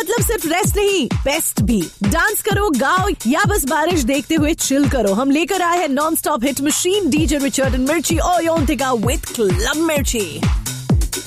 मतलब सिर्फ रेस्ट नहीं, बेस्ट भी। डांस करो, गाओ या बस बारिश देखते हुए चिल करो, हम लेकर आए हैं non stop hit machine DJ Richard and मिर्ची और योंतिका विद क्लब मिर्ची।